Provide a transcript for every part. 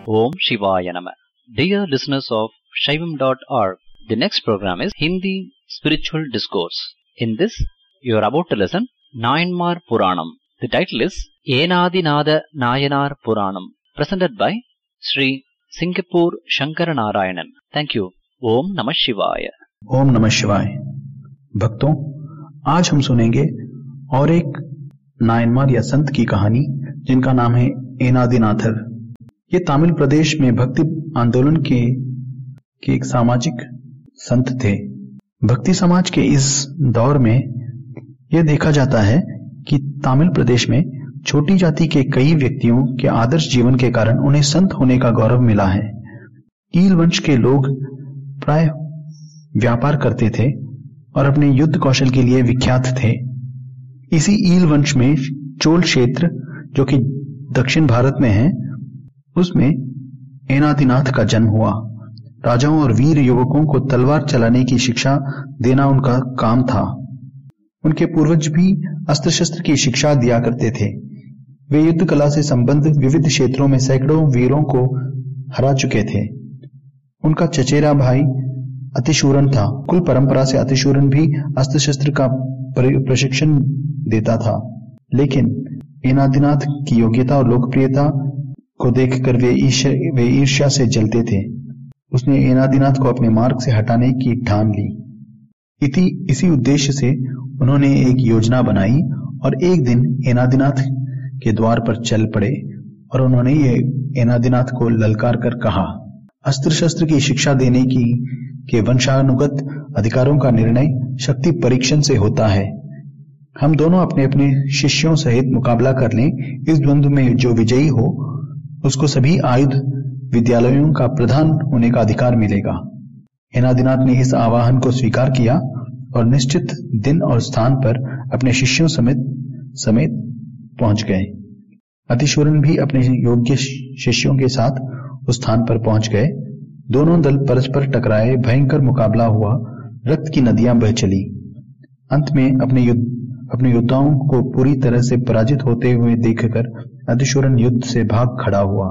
Om Shivaya Nama. Dear listeners of Shaivam.org, the next program is Hindi Spiritual Discourse. In this, you are about to listen Nayanmar Puranam. The title is Enadinada Nayanar Puranam, presented by Sri Singapore Shankaranarayanan. Thank you. Om Namah Shivaya. ओम नमः शिवाय। भक्तों, आज हम सुनेंगे और एक नायनमार या संत की कहानी जिनका नाम है एनादिनाथर। ये तमिल प्रदेश में भक्ति आंदोलन के एक सामाजिक संत थे। भक्ति समाज के इस दौर में यह देखा जाता है कि तमिल प्रदेश में छोटी जाति के कई व्यक्तियों के आदर्श जीवन के कारण उन्हें संत होने का गौरव मिला है। ईल वंश के लोग प्राय व्यापार करते थे और अपने युद्ध कौशल के लिए विख्यात थे। इसी ईल वंश में चोल क्षेत्र, जो कि दक्षिण भारत में है, उसमें एनादिनाथ का जन्म हुआ। राजाओं और वीर युवकों को तलवार चलाने की शिक्षा देना उनका काम था। उनके पूर्वज भी अस्त्र शस्त्र की शिक्षा दिया करते थे। वे युद्ध कला से संबंधित विविध क्षेत्रों में सैकड़ों वीरों को हरा चुके थे। उनका चचेरा भाई अतिशूरन था। कुल परंपरा से अतिशूरन भी अस्त्र शस्त्र का प्रशिक्षण देता था, लेकिन एनादिनाथ की योग्यता और लोकप्रियता को देखकर वे ईर्ष्या से जलते थे। उसने एनादिनाथ को अपने मार्ग से हटाने की ठान ली। इसी उद्देश्य से उन्होंने एक योजना बनाई और एक दिन एनादिनाथ के द्वार पर चल पड़े और उन्होंने ये एनादिनाथ को ललकार कर कहा, अस्त्र शस्त्र की शिक्षा देने के वंशानुगत अधिकारों का निर्णय शक्ति परीक्षण से होता है। हम दोनों अपने अपने शिष्यों सहित मुकाबला कर लें। इस द्वंद्व में जो विजयी हो उसको सभी आयुध विद्यालयों का प्रधान होने का अधिकार मिलेगा। एनादिनाथ ने इस आह्वान को स्वीकार किया और निश्चित दिन और स्थान पर अपने शिष्यों समेत पहुंच गए। अतिशूरन भी अपने योग्य शिष्यों के साथ उस स्थान पर पहुंच गए। दोनों दल परस्पर टकराए, भयंकर मुकाबला हुआ, रक्त की नदियां बह चली। अंत में अपने योद्धाओं को पूरी तरह से पराजित होते हुए देखकर अतिशूरन युद्ध से भाग खड़ा हुआ।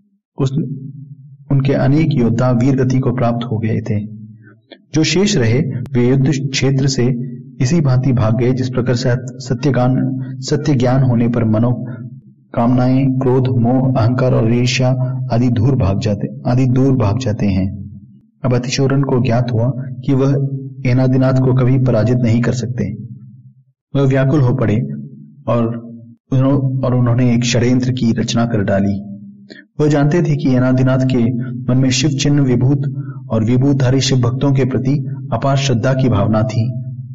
उनके अनेक योद्धा वीर गति को प्राप्त हो गए थे। जो शेष रहे वे युद्ध क्षेत्र से इसी भांति भाग गए जिस प्रकार सत्य ज्ञान होने पर कामनाएं, क्रोध, मोह, अहंकार और ईर्ष्या आदि दूर भाग जाते हैं। अब अतिशूरन को ज्ञात हुआ कि वह एनादिनाथ को कभी पराजित नहीं कर सकते। वह व्याकुल हो पड़े और उन्होंने एक षड्यंत्र की रचना कर डाली। वह जानते थे कि एनादिनाथ के मन में शिव चिन्ह विभूत और विभूतधारी शिव भक्तों के प्रति अपार श्रद्धा की भावना थी।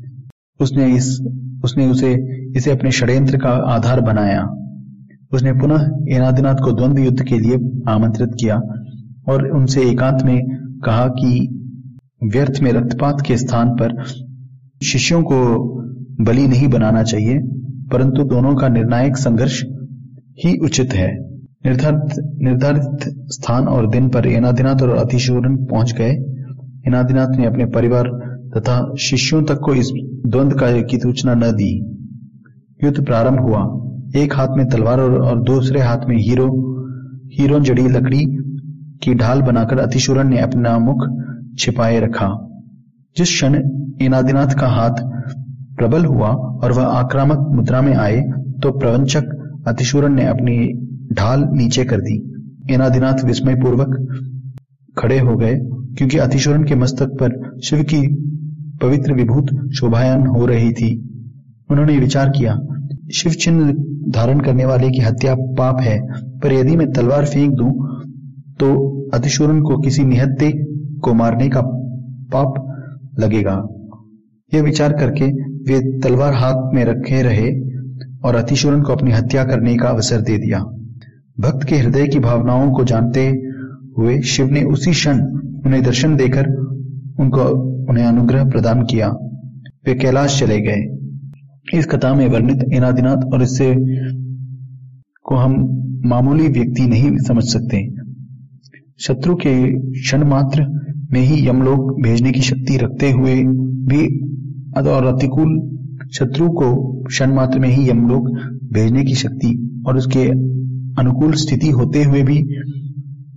उसने इसे अपने षड्यंत्र का आधार बनाया। उसने पुनः एनादिनाथ को द्वंद्व युद्ध के लिए आमंत्रित किया और उनसे एकांत में कहा कि व्यर्थ में रक्तपात के स्थान पर शिष्यों को बलि नहीं बनाना चाहिए, परंतु दोनों का निर्णायक संघर्ष ही उचित है। निर्धारित स्थान और दिन पर एनादिनाथ और अतिशूरन पहुंच गए। एनादिनाथ ने अपने परिवार तथा शिष्यों तक को इस द्वंद्व की सूचना न दी। युद्ध प्रारंभ हुआ। एक हाथ में तलवार और दूसरे हाथ में हीरों जड़ी लकड़ी की ढाल बनाकर अतिशूरन ने अपना मुख छिपाए रखा। जिस क्षण एनादिनाथ का हाथ प्रबल हुआ और वह आक्रामक मुद्रा में आए तो प्रवंचक अतिशूरन ने अपनी ढाल नीचे कर दी। एनादिनाथ विस्मय पूर्वक खड़े हो गए, क्योंकि अतिशूरन के मस्तक पर शिव की पवित्र विभूत शोभायमान हो रही थी। उन्होंने विचार किया, शिव चिन्ह धारण करने वाले की हत्या पाप है, पर यदि मैं तलवार फेंक दूं तो अतिशूरन को किसी निहत्थे को मारने का पाप लगेगा। यह विचार करके वे तलवार हाथ में रखे रहे और अतिशूरन को अपनी हत्या करने का अवसर दे दिया। भक्त के हृदय की भावनाओं को जानते हुए शिव ने उसी क्षण उन्हें दर्शन देकर उन्हें अनुग्रह प्रदान किया। वे कैलाश चले गए। इस कथा में वर्णित एनादिनाथ और इससे को हम मामूली व्यक्ति नहीं समझ सकते। शत्रु के क्षण मात्र में ही यमलोक भेजने की शक्ति रखते हुए भी और प्रतिकूल शत्रु को क्षण मात्र में ही यमलोक भेजने की शक्ति और उसके अनुकूल स्थिति होते हुए भी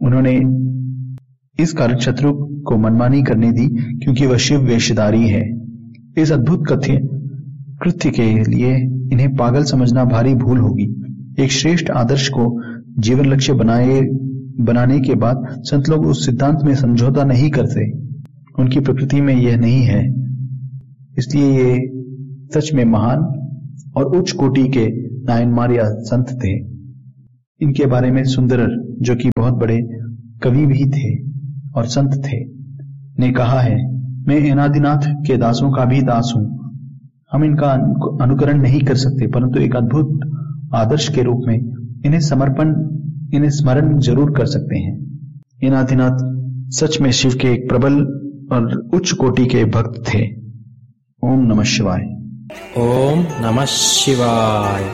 उन्होंने इस कारण शत्रु को मनमानी करने दी क्योंकि वह शिव वेशधारी है। इस अद्भुत कृत्य के लिए इन्हें पागल समझना भारी भूल होगी। एक श्रेष्ठ आदर्श को जीवन लक्ष्य बनाने के बाद संत लोग उस सिद्धांत में समझौता नहीं करते। उनकी प्रकृति में यह नहीं है। इसलिए ये सच में महान और उच्च कोटि के नायनमार या संत थे। इनके बारे में सुंदरर, जो कि बहुत बड़े कवि भी थे और संत थे, ने कहा है, मैं एनादिनाथ के दासों का भी दास हूं। हम इनका अनुकरण नहीं कर सकते, परंतु एक अद्भुत आदर्श के रूप में इन्हें स्मरण जरूर कर सकते हैं। एनादिनाथ सच में शिव के एक प्रबल और उच्च कोटि के भक्त थे। ओम नमः शिवाय। ओम नमः शिवाय।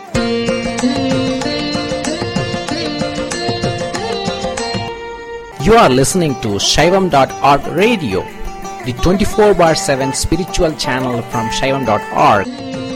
You are listening to Shaivam.org radio, the 24/7 spiritual channel from Shaivam.org.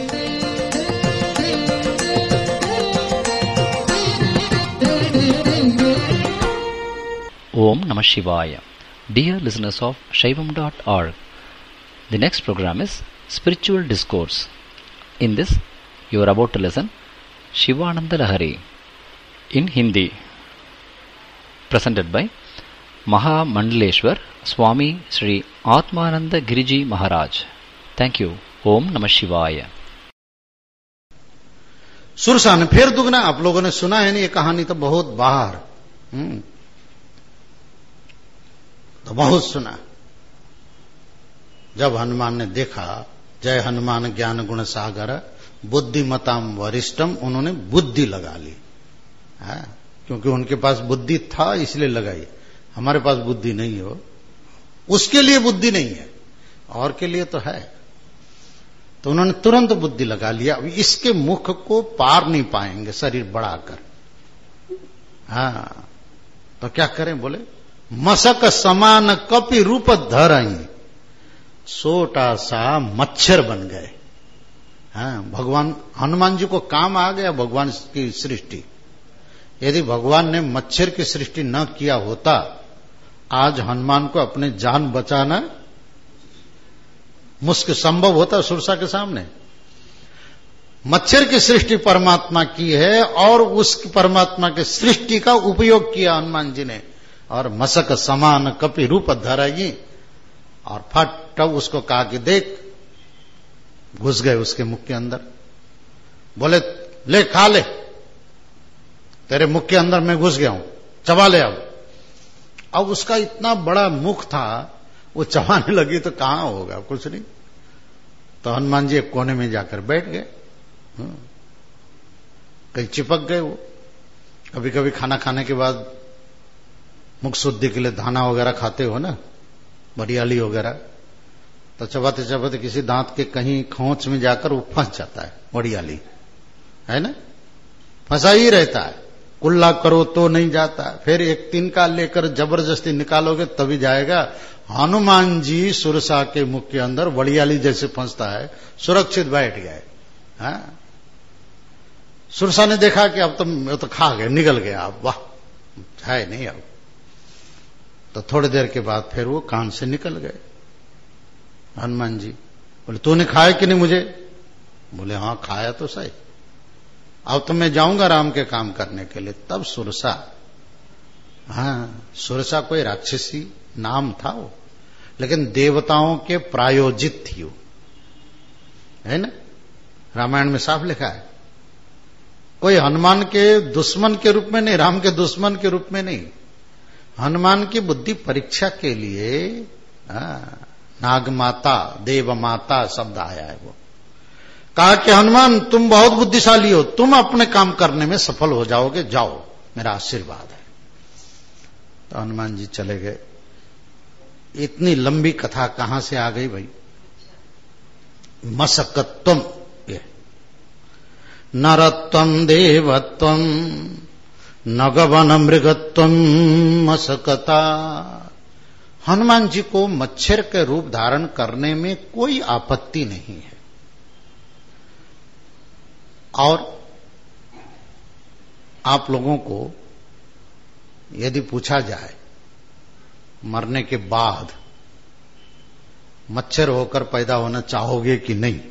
Om Namah Shivaya. Dear listeners of Shaivam.org, the next program is Spiritual Discourse. In this, you are about to listen Shivananda Lahari in Hindi, presented by Mahamandaleshwar Swami Sri Atmananda Giriji Maharaj. Thank you. Om Namah Shivaya. Surasa ने फिर दुगना, आप लोगों ने सुना है ना ये कहानी, तो बहुत बाहर तो बहुत सुना। जब हनुमान ने देखा, जय हनुमान ज्ञान गुण सागर बुद्धिमताम वरिष्ठम, उन्होंने बुद्धि लगा ली। क्योंकि उनके पास बुद्धि था इसलिए लगाई। हमारे पास बुद्धि नहीं हो, उसके लिए बुद्धि नहीं है, और के लिए तो है। तो उन्होंने तुरंत बुद्धि लगा लिया। अब इसके मुख को पार नहीं पाएंगे शरीर बढ़ाकर। तो क्या करें? बोले मसक समान कपि रूप धरई, छोटा सा मच्छर बन गए। भगवान हनुमान जी को काम आ गया भगवान की सृष्टि। यदि भगवान ने मच्छर की सृष्टि न किया होता, आज हनुमान को अपने जान बचाना मुश्किल संभव होता सुरसा के सामने। मच्छर की सृष्टि परमात्मा की है और उस परमात्मा के सृष्टि का उपयोग किया हनुमान जी ने, और मसक समान कपि रूप धरई, और फट उसको कहा कि देख, घुस गए उसके मुख के अंदर। बोले ले खा ले, तेरे मुख के अंदर मैं घुस गया हूं, चबा ले। अब उसका इतना बड़ा मुख था, वो चबाने लगी तो कहां होगा, कुछ नहीं। तो हनुमान जी एक कोने में जाकर बैठ गए, कहीं चिपक गए। वो कभी कभी खाना खाने के बाद मुख शुद्धि के लिए दाना वगैरह खाते हो ना, बरियाली वगैरह, तो चबाते चबाते किसी दांत के कहीं खोंच में जाकर वो फंस जाता है। बरियाली है ना, फंसा ही रहता है, कुल्ला करो तो नहीं जाता। फिर एक तिनका लेकर जबरदस्ती निकालोगे तभी जाएगा। हनुमान जी सुरसा के मुख के अंदर बड़ियाली जैसे फंसता है, सुरक्षित बैठ गए। सुरसा ने देखा कि अब तो खा गए, निकल गया, अब वाह है नहीं। अब तो थोड़ी देर के बाद फिर वो कान से निकल गए। हनुमान जी बोले तूने खाया कि नहीं मुझे? बोले हाँ खाया तो सही, अब तो मैं जाऊंगा राम के काम करने के लिए। तब सुरसा, सुरसा कोई राक्षसी नाम था वो, लेकिन देवताओं के प्रायोजित थी वो, है ना, रामायण में साफ लिखा है। कोई हनुमान के दुश्मन के रूप में नहीं, राम के दुश्मन के रूप में नहीं, हनुमान की बुद्धि परीक्षा के लिए नागमाता देवमाता शब्द आया है। वो कहा कि हनुमान तुम बहुत बुद्धिशाली हो, तुम अपने काम करने में सफल हो जाओगे, जाओ मेरा आशीर्वाद है। तो हनुमान जी चले गए। इतनी लंबी कथा कहां से आ गई भाई? मसकत्वम, ये नरत्वम देवत्वम नगवन मृगत्वम मसकता। हनुमान जी को मच्छर के रूप धारण करने में कोई आपत्ति नहीं है, और आप लोगों को यदि पूछा जाए मरने के बाद मच्छर होकर पैदा होना चाहोगे कि नहीं,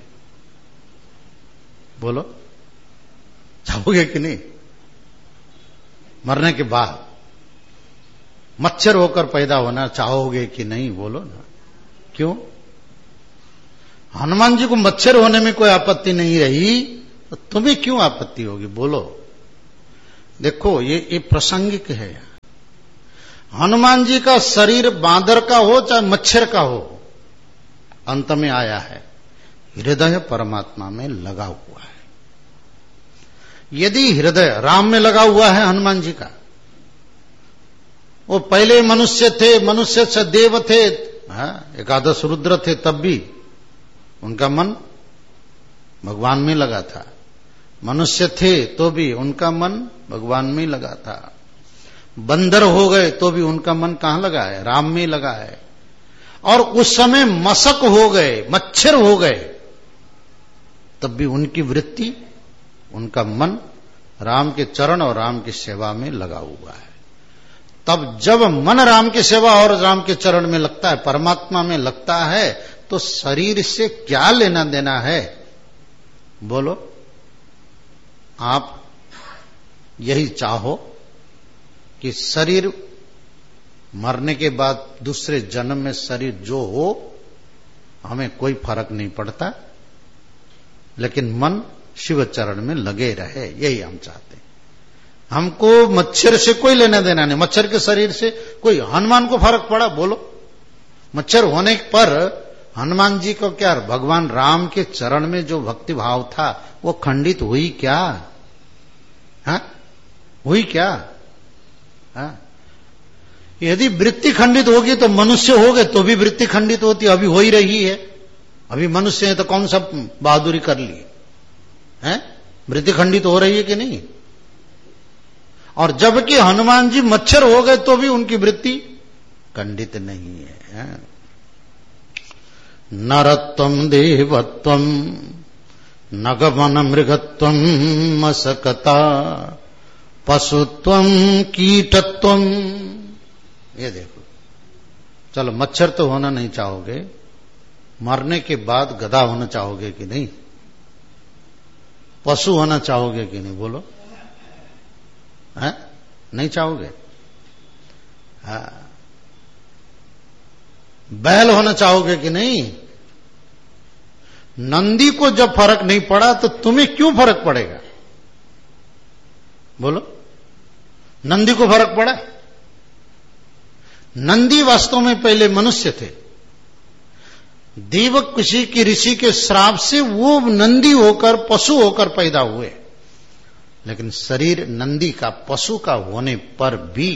बोलो चाहोगे कि नहीं? मरने के बाद मच्छर होकर पैदा होना चाहोगे कि नहीं, बोलो ना। क्यों? हनुमान जी को मच्छर होने में कोई आपत्ति नहीं रही, तो तुम्हें क्यों आपत्ति होगी, बोलो। देखो ये प्रासंगिक है। हनुमान जी का शरीर बांदर का हो चाहे मच्छर का हो, अंत में आया है हृदय परमात्मा में लगा हुआ है। यदि हृदय राम में लगा हुआ है हनुमान जी का, वो पहले मनुष्य थे, मनुष्य से देव थे, एकादश रुद्र थे, तब भी उनका मन भगवान में लगा था। मनुष्य थे तो भी उनका मन भगवान में लगा था। बंदर हो गए तो भी उनका मन कहां लगा है, राम में लगा है। और उस समय मशक हो गए, मच्छर हो गए, तब भी उनकी वृत्ति, उनका मन राम के चरण और राम की सेवा में लगा हुआ है। तब जब मन राम की सेवा और राम के चरण में लगता है, परमात्मा में लगता है, तो शरीर से क्या लेना देना है, बोलो। आप यही चाहो कि शरीर मरने के बाद दूसरे जन्म में शरीर जो हो, हमें कोई फर्क नहीं पड़ता, लेकिन मन शिव चरण में लगे रहे, यही हम चाहते हैं। हमको मच्छर से कोई लेना देना नहीं, मच्छर के शरीर से कोई, हनुमान को फर्क पड़ा, बोलो। मच्छर होने पर हनुमान जी को क्या, भगवान राम के चरण में जो भक्ति भाव था वो खंडित हुई क्या? हुई क्या? यदि वृत्ति खंडित होगी तो मनुष्य हो गए तो भी वृत्ति खंडित होती, अभी हो ही रही है। अभी मनुष्य है तो कौन सा बहादुरी कर ली है? वृत्ति खंडित हो रही है कि नहीं? और जबकि हनुमान जी मच्छर हो गए तो भी उनकी वृत्ति खंडित नहीं है। नरत्वम देवत्वम नगमन मृगत्वम मशकता पशुत्वम कीटत्वम। ये देखो, चलो मच्छर तो होना नहीं चाहोगे, मरने के बाद गधा होना चाहोगे कि नहीं? पशु होना चाहोगे कि नहीं, बोलो। है? नहीं चाहोगे? बैल होना चाहोगे कि नहीं? नंदी को जब फर्क नहीं पड़ा तो तुम्हें क्यों फर्क पड़ेगा, बोलो। नंदी को फर्क पड़ा? नंदी वास्तव में पहले मनुष्य थे। देवक किसी की ऋषि के श्राप से वो नंदी होकर पशु होकर पैदा हुए, लेकिन शरीर नंदी का, पशु का होने पर भी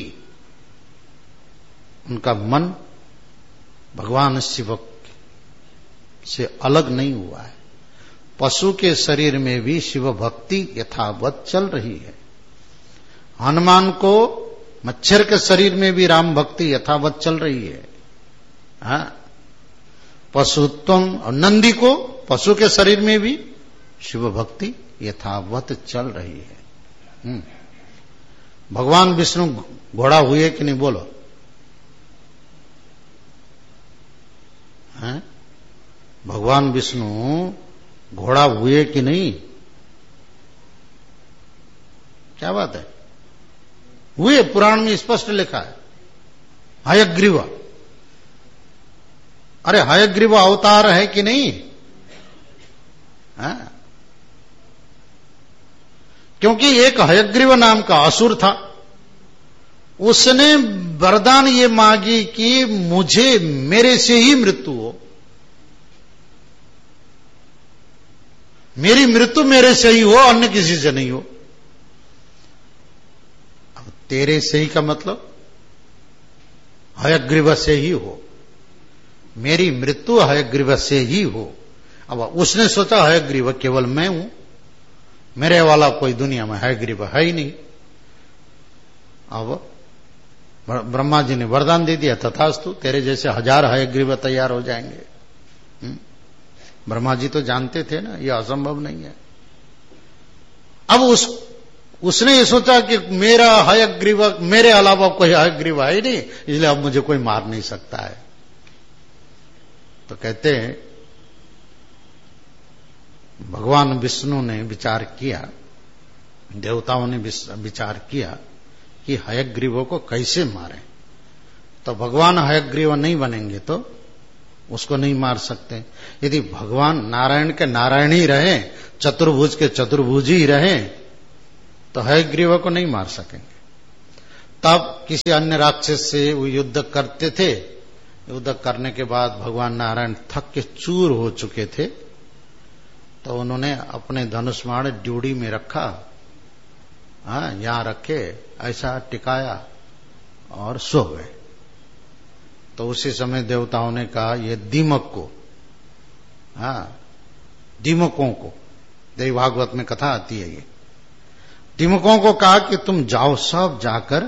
उनका मन भगवान शिव से अलग नहीं हुआ है। पशु के शरीर में भी शिव भक्ति यथावत चल रही है। हनुमान को मच्छर के शरीर में भी राम भक्ति यथावत चल रही है। पशुत्वम, और नंदी को पशु के शरीर में भी शिव भक्ति यथावत चल रही है। भगवान विष्णु घोड़ा हुए कि नहीं, बोलो। भगवान विष्णु घोड़ा हुए कि नहीं? क्या बात है, हुए। पुराण में स्पष्ट लिखा है, हयग्रीव। अरे हयग्रीव अवतार है कि नहीं? क्योंकि एक हयग्रीव नाम का असुर था, उसने वरदान ये मांगी कि मुझे मेरे से ही मृत्यु हो, मेरी मृत्यु मेरे से ही हो, अन्य किसी से नहीं हो। अब तेरे से ही का मतलब हयग्रीव से ही हो, मेरी मृत्यु हयग्रीव से ही हो। अब उसने सोचा हयग्रीव केवल मैं हूं, मेरे वाला कोई दुनिया में हयग्रीव है ही नहीं। अब ब्रह्मा जी ने वरदान दे दिया, तथास्तु, तेरे जैसे 1000 हयग्रीव तैयार हो जाएंगे। ब्रह्मा जी तो जानते थे ना ये असंभव नहीं है। अब उसने ये सोचा कि मेरा हयग्रीव, मेरे अलावा कोई हयग्रीव है ही नहीं, इसलिए अब मुझे कोई मार नहीं सकता है। तो कहते हैं भगवान विष्णु ने विचार किया, देवताओं ने विचार किया कि हयग्रीवों को कैसे मारें। तो भगवान हयग्रीव नहीं बनेंगे तो उसको नहीं मार सकते। यदि भगवान नारायण के नारायण ही रहे, चतुर्भुज के चतुर्भुज ही रहे, तो हयग्रीव को नहीं मार सकेंगे। तब किसी अन्य राक्षस से वो युद्ध करते थे। युद्ध करने के बाद भगवान नारायण थक के चूर हो चुके थे, तो उन्होंने अपने धनुष बाण ड्यूडी में रखा, यहां रखे, ऐसा टिकाया और सो गए। तो उसी समय देवताओं ने कहा ये दीमक को, दीमकों को, देवी भागवत में कथा आती है, ये दीमकों को कहा कि तुम जाओ, सब जाकर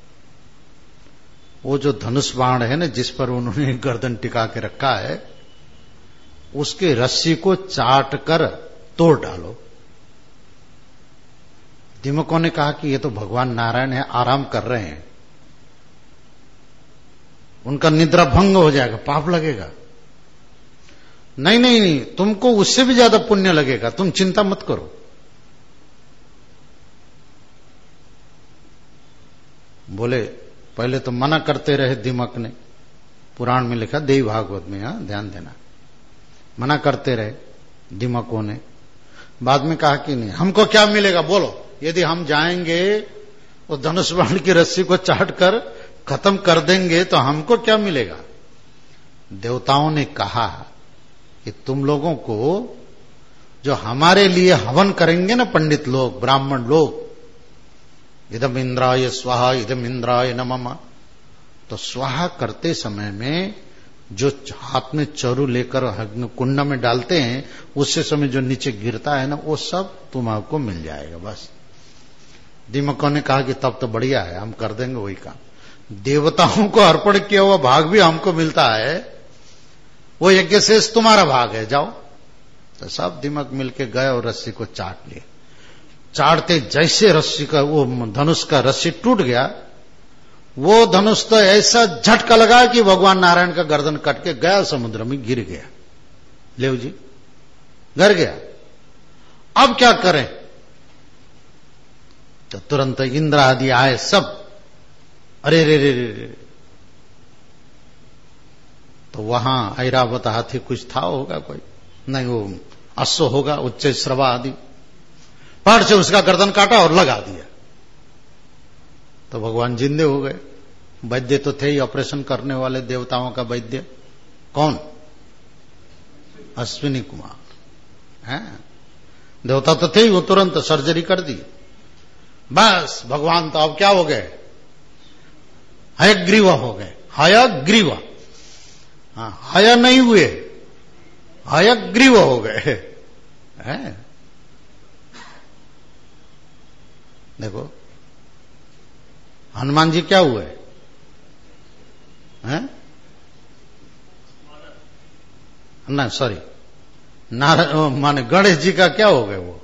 वो जो धनुष बाण है ना, जिस पर उन्होंने गर्दन टिका के रखा है, उसके रस्सी को चाट कर तोड़ डालो। दीमकों ने कहा कि ये तो भगवान नारायण है, आराम कर रहे हैं, उनका निद्रा भंग हो जाएगा, पाप लगेगा। नहीं नहीं नहीं, तुमको उससे भी ज्यादा पुण्य लगेगा, तुम चिंता मत करो। बोले पहले तो मना करते रहे दीमक ने, पुराण में लिखा, देवी भागवत में, ध्यान देना, मना करते रहे दीमकों ने। बाद में कहा कि नहीं, हमको क्या मिलेगा बोलो, यदि हम जाएंगे वो धनुष बाण की रस्सी को चाट कर खत्म कर देंगे तो हमको क्या मिलेगा। देवताओं ने कहा कि तुम लोगों को जो हमारे लिए हवन करेंगे ना पंडित लोग, ब्राह्मण लोग, इदम इंद्राय स्वाहा, इदम इंद्राय नमः, तो स्वाहा करते समय में जो हाथ में चरु लेकर कुंड में डालते हैं, उससे समय जो नीचे गिरता है ना, वो सब तुम्हारे मिल जाएगा। बस दीमकों ने कहा कि तब तो बढ़िया है, हम कर देंगे वही काम। देवताओं को अर्पण किया हुआ भाग भी हमको मिलता है, वो यज्ञ शेष तुम्हारा भाग है, जाओ। तो सब दीमक मिलके गए और रस्सी को चाट लिए। चाटते जैसे रस्सी का, वो धनुष का रस्सी टूट गया, वो धनुष तो ऐसा झटका लगा कि भगवान नारायण का गर्दन कट के गया समुद्र में, गिर गया। लेव जी गिर गया। अब क्या करें? तो तुरंत इंद्र आदि आए सब, अरे रे रे रे रे। तो वहां ऐरावत हाथी कुछ था होगा कोई, नहीं वो अश्व होगा, उच्च श्रवा आदि, पहाड़ से उसका गर्दन काटा और लगा दिया। तो भगवान जिंदे हो गए। वैद्य तो थे ही ऑपरेशन करने वाले, देवताओं का वैद्य कौन? अश्विनी कुमार है, देवता तो थे ही, वो तुरंत सर्जरी कर दी। बस भगवान तो अब क्या हो गए? हयग्रीव हो गए। हयग्रीव, हय नहीं हुए, हयग्रीव हो गए। देखो हनुमान जी क्या हुए हैं? ना सॉरी, माने गणेश जी का क्या हो गए वो?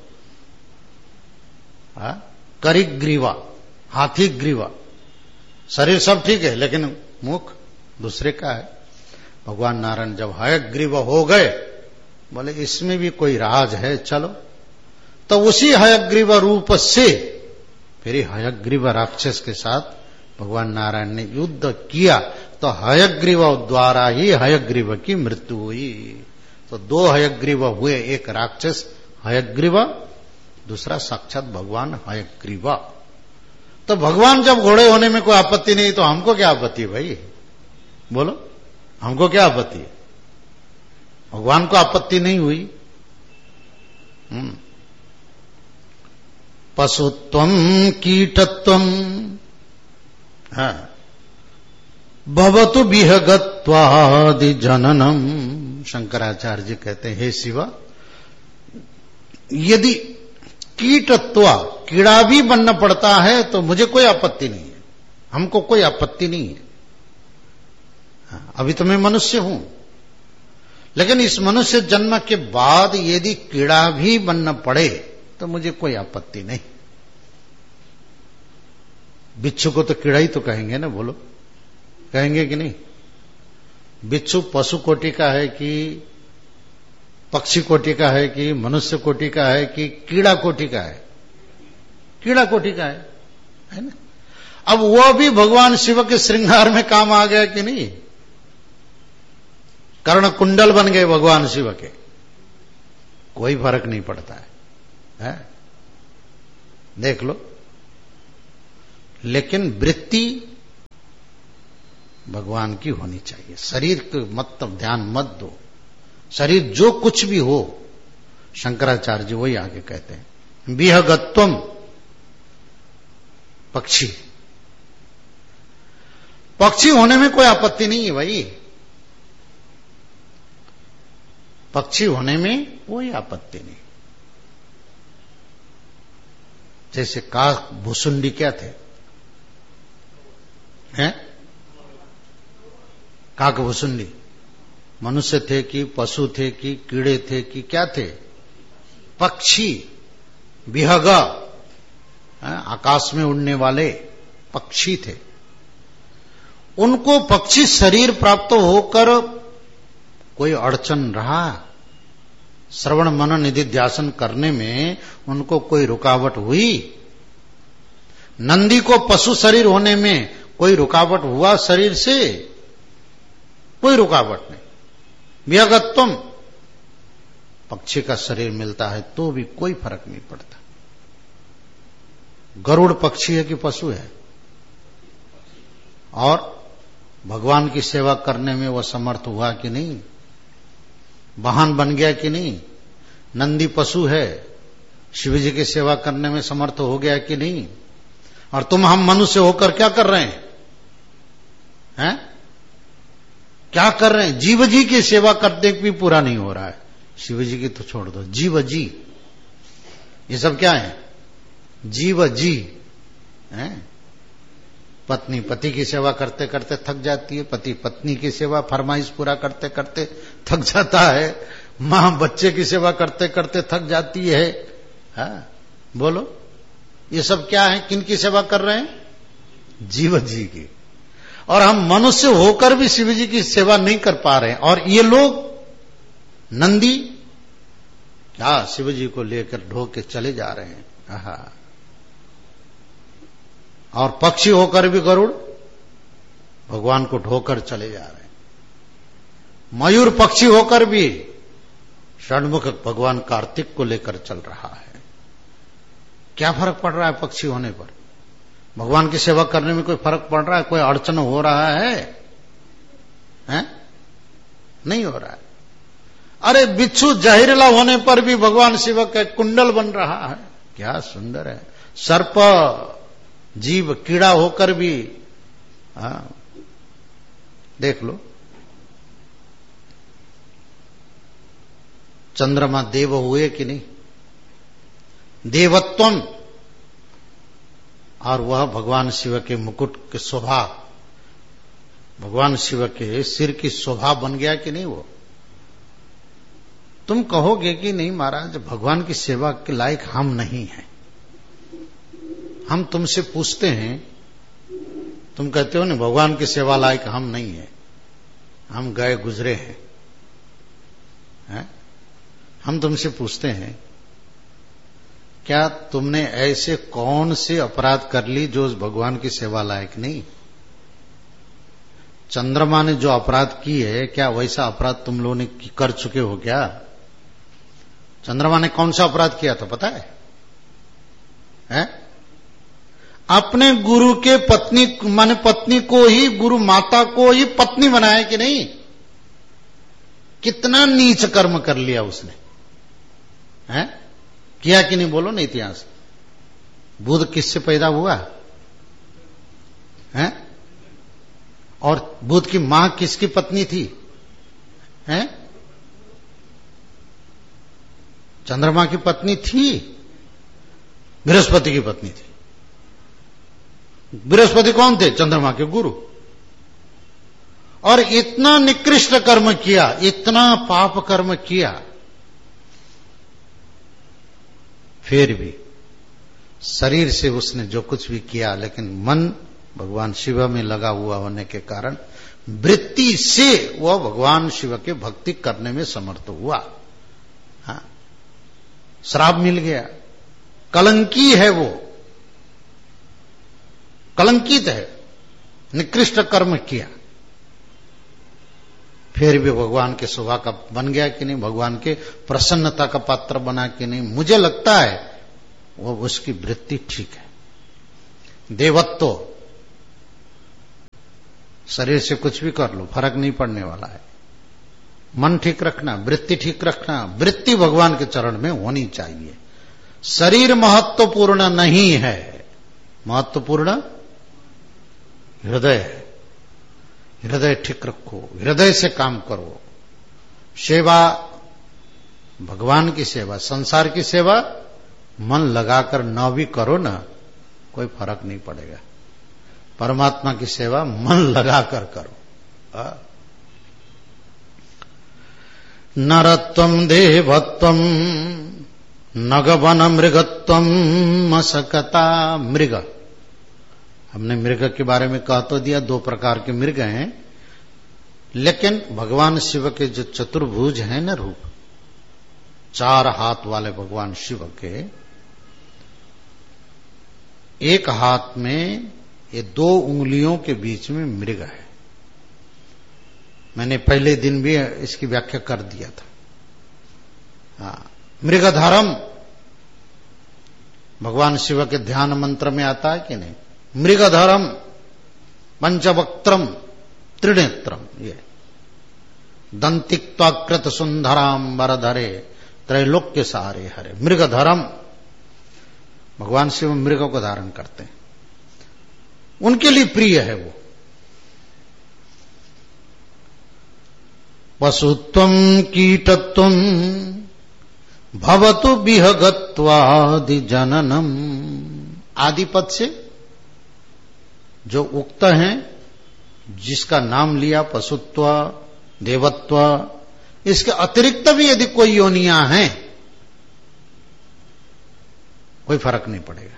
करिग्रीवा, हाथी ग्रीवा। शरीर सब ठीक है लेकिन मुख दूसरे का है। भगवान नारायण जब हयग्रीव हो गए, बोले इसमें भी कोई राज है, चलो। तो उसी हयग्रीव रूप से फिर हयग्रीव राक्षस के साथ भगवान नारायण ने युद्ध किया, तो हयग्रीव द्वारा ही हयग्रीव की मृत्यु हुई। तो दो हयग्रीव हुए, एक राक्षस हयग्रीव, दूसरा साक्षात भगवान हयग्रीव। तो भगवान जब घोड़े होने में कोई आपत्ति नहीं, तो हमको क्या आपत्ति है भाई? बोलो, हमको क्या आपत्ति है? भगवान को आपत्ति नहीं हुई। पशुत्वम कीटत्वम भवतु विहगत्वादि जननम। शंकराचार्य जी कहते हैं, हे शिवा, यदि कीटत्व, कीड़ा भी बनना पड़ता है तो मुझे कोई आपत्ति नहीं है, हमको कोई आपत्ति नहीं है। अभी तो मैं मनुष्य हूं, लेकिन इस मनुष्य जन्म के बाद यदि कीड़ा भी बनना पड़े तो मुझे कोई आपत्ति नहीं। बिच्छू को तो कीड़ा ही तो कहेंगे ना, बोलो, कहेंगे कि नहीं? बिच्छू पशु कोटि का है कि पक्षी कोटि का है कि मनुष्य कोटि का है कि कीड़ा कोटि का है? कीड़ा कोटि का है ना? अब वो भी भगवान शिव के श्रृंगार में काम आ गया कि नहीं? कर्ण कुंडल बन गए भगवान शिव के, कोई फर्क नहीं पड़ता है? देख लो। लेकिन वृत्ति भगवान की होनी चाहिए। शरीर को मतलब ध्यान मत दो। शरीर जो कुछ भी हो, शंकराचार्य जी वही आगे कहते हैं, विहगत्वम पक्षी। पक्षी होने में कोई आपत्ति नहीं है भाई, पक्षी होने में कोई आपत्ति नहीं। जैसे काक भुसुंडी क्या थे? हैं? काक भुसुंडी मनुष्य थे कि पशु थे कि कीड़े थे कि क्या थे? पक्षी। विहग आकाश में उड़ने वाले पक्षी थे। उनको पक्षी शरीर प्राप्त होकर कोई अड़चन रहा? श्रवण मनन निधिध्यासन करने में उनको कोई रुकावट हुई? नंदी को पशु शरीर होने में कोई रुकावट हुआ शरीर से? कोई रुकावट नहीं। विहगत्वम, पक्षी का शरीर मिलता है तो भी कोई फर्क नहीं पड़ता। गरुड़ पक्षी है कि पशु है? और भगवान की सेवा करने में वह समर्थ हुआ कि नहीं? वाहन बन गया कि नहीं? नंदी पशु है, शिव जी की सेवा करने में समर्थ हो गया कि नहीं? और तुम हम मनुष्य होकर क्या कर रहे हैं? क्या कर रहे हैं? जीव जी की सेवा करते भी पूरा नहीं हो रहा है। शिव जी की तो छोड़ दो, जीव जी, ये सब क्या है? जीव जी हैं? पत्नी पति की सेवा करते करते थक जाती है, पति पत्नी की सेवा फरमाइश पूरा करते करते थक जाता है, मां बच्चे की सेवा करते करते थक जाती है। बोलो, ये सब क्या है? किन की सेवा कर रहे हैं? जीव जी की। और हम मनुष्य होकर भी शिव जी की सेवा नहीं कर पा रहे हैं। और ये लोग नंदी क्या शिव जी को लेकर ढो के चले जा रहे हैं। और पक्षी होकर भी गरुड़ भगवान को ढोकर चले जा रहे हैं। मयूर पक्षी होकर भी षण्मुख भगवान कार्तिक को लेकर चल रहा है। क्या फर्क पड़ रहा है पक्षी होने पर? भगवान की सेवा करने में कोई फर्क पड़ रहा है? कोई अड़चन हो रहा है? नहीं हो रहा है। अरे बिच्छू जहरीला होने पर भी भगवान शिव का कुंडल बन रहा है, क्या सुंदर है। सर्प जीव कीड़ा होकर भी देख लो। चंद्रमा देव हुए कि नहीं? देवत्वम, और वह भगवान शिव के मुकुट की शोभा, भगवान शिव के सिर की शोभा बन गया कि नहीं? वो तुम कहोगे कि नहीं महाराज, भगवान की सेवा के लायक हम नहीं हैं। हम तुमसे पूछते हैं, तुम कहते हो ना भगवान की सेवा लायक हम नहीं है, हम गए गुजरे हैं। हम तुमसे पूछते हैं, क्या तुमने ऐसे कौन से अपराध कर ली जो उस भगवान की सेवा लायक नहीं? चंद्रमा ने जो अपराध की है, क्या वैसा अपराध तुम लोगों ने कर चुके हो क्या? चंद्रमा ने कौन सा अपराध किया था पता है? अपने गुरु के पत्नी माने पत्नी को ही, गुरु माता को ही पत्नी बनाया कि नहीं? कितना नीच कर्म कर लिया उसने, किया कि नहीं? बोलो ना इतिहास। बुध किससे पैदा हुआ है? और बुध की मां किसकी पत्नी थी? चंद्रमा की पत्नी थी, बृहस्पति की पत्नी थी। बृहस्पति कौन थे? चंद्रमा के गुरु। और इतना निकृष्ट कर्म किया, इतना पाप कर्म किया, फिर भी शरीर से उसने जो कुछ भी किया, लेकिन मन भगवान शिव में लगा हुआ होने के कारण वृत्ति से वह भगवान शिव के भक्ति करने में समर्थ हुआ। हाँ, श्राप मिल गया, कलंकी है, वो कलंकित है, निकृष्ट कर्म किया, फिर भी भगवान के शोभा का बन गया कि नहीं, भगवान के प्रसन्नता का पात्र बना कि नहीं। मुझे लगता है वो उसकी वृत्ति ठीक है। देवत्व, शरीर से कुछ भी कर लो, फर्क नहीं पड़ने वाला है। मन ठीक रखना, वृत्ति ठीक रखना, वृत्ति भगवान के चरण में होनी चाहिए। शरीर महत्वपूर्ण नहीं है, महत्वपूर्ण हृदय है। हृदय ठीक रखो, हृदय से काम करो। सेवा, भगवान की सेवा, संसार की सेवा मन लगाकर न भी करो ना, कोई फर्क नहीं पड़ेगा। परमात्मा की सेवा मन लगाकर करो। नरत्वम देवत्वम नगवन मृगत्वम मसकता मृग। हमने मृग के बारे में कह तो दिया, 2 प्रकार के मृग हैं, लेकिन भगवान शिव के जो चतुर्भुज हैं न रूप, 4 हाथ वाले भगवान शिव के, एक हाथ में ये 2 उंगलियों के बीच में मृग है। मैंने पहले दिन भी इसकी व्याख्या कर दिया था। हाँ, मृगधरम भगवान शिव के ध्यान मंत्र में आता है कि नहीं? मृगधरम पंचवक्त्रम त्रिनेत्रम, ये दंतिक्वाकृत सुंदराम वरधरे त्रैलोक्य सारे हरे। मृगधरम, भगवान शिव मृगों को धारण करते हैं, उनके लिए प्रिय है वो। वसुत्वम कीटत्वम भवतु विहगत्वादि जननम। आदि पद से जो उक्त हैं, जिसका नाम लिया, पशुत्व, देवत्व, इसके अतिरिक्त भी यदि कोई योनियां हैं, कोई फर्क नहीं पड़ेगा।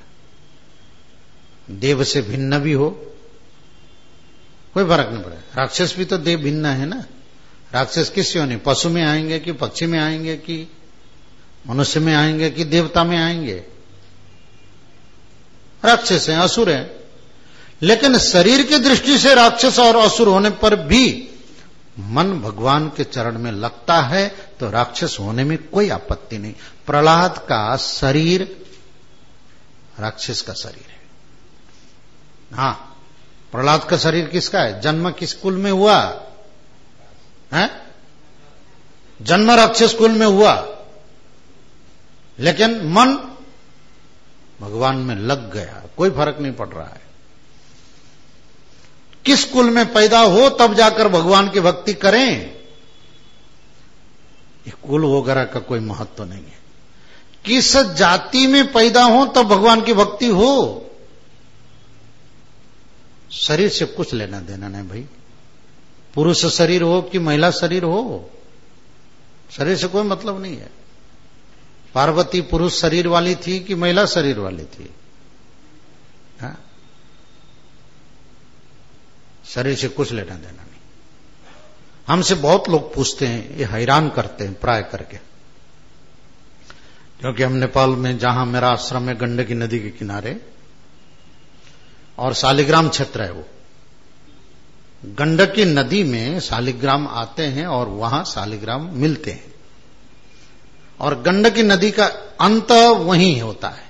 देव से भिन्न भी हो, कोई फर्क नहीं पड़ेगा। राक्षस भी तो देव भिन्न है ना। राक्षस किस योनि, पशु में आएंगे कि पक्षी में आएंगे कि मनुष्य में आएंगे कि देवता में आएंगे? राक्षस हैं, असुर हैं। लेकिन शरीर की दृष्टि से राक्षस और असुर होने पर भी मन भगवान के चरण में लगता है, तो राक्षस होने में कोई आपत्ति नहीं। प्रहलाद का शरीर राक्षस का शरीर है। हाँ, प्रहलाद का शरीर किसका है? जन्म किस कुल में हुआ है? जन्म राक्षस कुल में हुआ, लेकिन मन भगवान में लग गया, कोई फर्क नहीं पड़ रहा है। किस कुल में पैदा हो तब जाकर भगवान की भक्ति करें, ये कुल वगैरह का कोई महत्व नहीं है। किस जाति में पैदा हो तब भगवान की भक्ति हो, शरीर से कुछ लेना देना नहीं भाई। पुरुष शरीर हो कि महिला शरीर हो, शरीर से कोई मतलब नहीं है। पार्वती पुरुष शरीर वाली थी कि महिला शरीर वाली थी? हाँ? शरीर से कुछ लेना देना नहीं। हमसे बहुत लोग पूछते हैं, ये हैरान करते हैं प्राय करके, क्योंकि हम नेपाल में, जहां मेरा आश्रम है, गंडकी नदी के किनारे, और शालिग्राम क्षेत्र है वो। गंडकी नदी में शालिग्राम आते हैं और वहां शालिग्राम मिलते हैं, और गंडकी नदी का अंत वहीं होता है।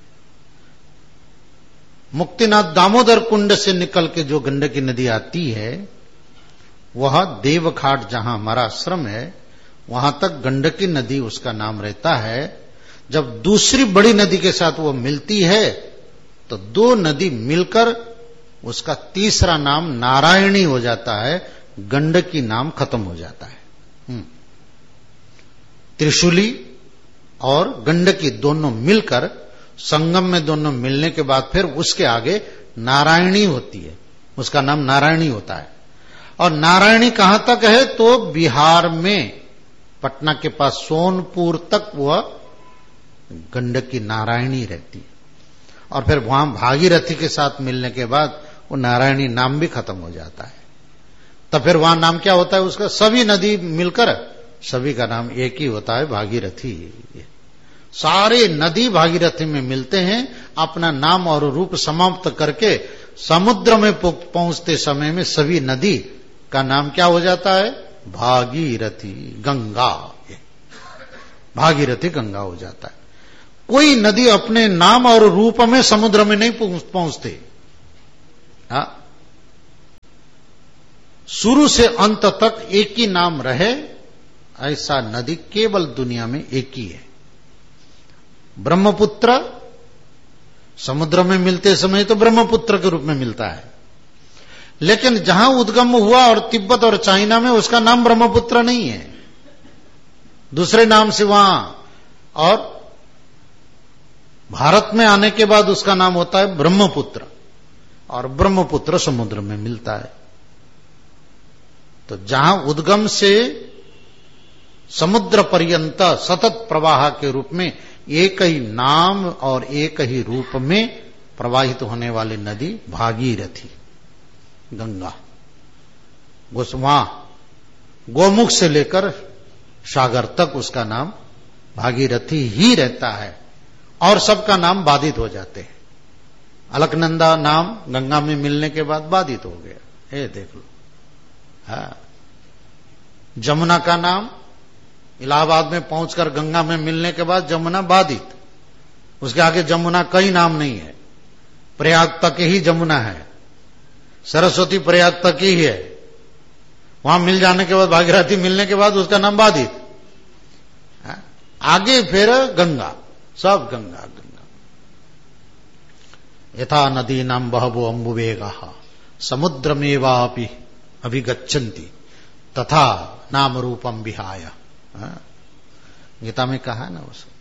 मुक्तिनाथ दामोदर कुंड से निकल के जो गंडकी नदी आती है, वह देवघाट जहां हमारा आश्रम है, वहां तक गंडकी नदी उसका नाम रहता है। जब दूसरी बड़ी नदी के साथ वो मिलती है, तो 2 नदी मिलकर उसका तीसरा नाम नारायणी हो जाता है, गंडकी नाम खत्म हो जाता है। त्रिशूली और गंडकी दोनों मिलकर संगम में, दोनों मिलने के बाद फिर उसके आगे नारायणी होती है, उसका नाम नारायणी होता है। और नारायणी कहां तक है? तो बिहार में पटना के पास सोनपुर तक वह गंडकी नारायणी रहती है। और फिर वहां भागीरथी के साथ मिलने के बाद वो नारायणी नाम भी खत्म हो जाता है। तब फिर वहां नाम क्या होता है उसका? सभी नदी मिलकर सभी का नाम एक ही होता है, भागीरथी। सारे नदी भागीरथी में मिलते हैं, अपना नाम और रूप समाप्त करके समुद्र में पहुंचते समय में सभी नदी का नाम क्या हो जाता है? भागीरथी, गंगा। भागीरथी गंगा हो जाता है। कोई नदी अपने नाम और रूप में समुद्र में नहीं पहुंचते। शुरू से अंत तक एक ही नाम रहे, ऐसा नदी केवल दुनिया में एक ही है। ब्रह्मपुत्र समुद्र में मिलते समय तो ब्रह्मपुत्र के रूप में मिलता है, लेकिन जहां उद्गम हुआ और तिब्बत और चाइना में उसका नाम ब्रह्मपुत्र नहीं है, दूसरे नाम से वहां, और भारत में आने के बाद उसका नाम होता है ब्रह्मपुत्र, और ब्रह्मपुत्र समुद्र में मिलता है। तो जहां उद्गम से समुद्र पर्यंत सतत प्रवाह के रूप में एक ही नाम और एक ही रूप में प्रवाहित होने वाली नदी भागीरथी, गंगा। वहां गोमुख से लेकर सागर तक उसका नाम भागीरथी ही रहता है, और सबका नाम बाधित हो जाते हैं। अलकनंदा नाम गंगा में मिलने के बाद बाधित हो गया, ये देख लो। हाँ, जमुना का नाम इलाहाबाद में पहुंचकर गंगा में मिलने के बाद जमुना बाधित, उसके आगे जमुना कई नाम नहीं है, प्रयाग तक ही जमुना है, सरस्वती प्रयाग तक ही है। वहां मिल जाने के बाद भागीरथी मिलने के बाद उसका नाम बाधित, आगे फिर गंगा, सब गंगा गंगा। यथा नदी नाम बहवो अम्बुवेगा समुद्रमेवापि अभिगच्छन्ति तथा नाम रूपम विहाय। गीता में कहा ना उसको।